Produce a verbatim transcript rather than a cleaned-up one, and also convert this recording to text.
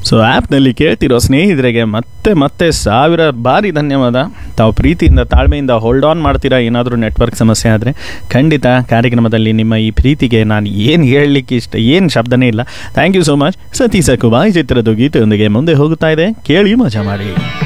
So ಆ್ಯಪ್ನಲ್ಲಿ ಕೇಳ್ತಿರೋ ಸ್ನೇಹಿತರಿಗೆ ಮತ್ತೆ ಮತ್ತೆ ಸಾವಿರ ಬಾರಿ ಧನ್ಯವಾದ. ತಾವು ಪ್ರೀತಿಯಿಂದ ತಾಳ್ಮೆಯಿಂದ ಹೋಲ್ಡ್ ಆನ್ ಮಾಡ್ತೀರಾ. ಏನಾದರೂ ನೆಟ್ವರ್ಕ್ ಸಮಸ್ಯೆ ಆದರೆ ಖಂಡಿತ ಕಾರ್ಯಕ್ರಮದಲ್ಲಿ ನಿಮ್ಮ ಈ ಪ್ರೀತಿಗೆ ನಾನು ಏನು ಹೇಳಲಿಕ್ಕೆ ಇಷ್ಟ, ಏನು ಶಬ್ದನೇ ಇಲ್ಲ. Thank you so much. Satish ಕುಬಾಯ್ ಚಿತ್ರದ ಗೀತೆಯೊಂದಿಗೆ ಮುಂದೆ ಹೋಗುತ್ತಾ ಇದೆ, ಕೇಳಿ ಮಜಾ ಮಾಡಿ.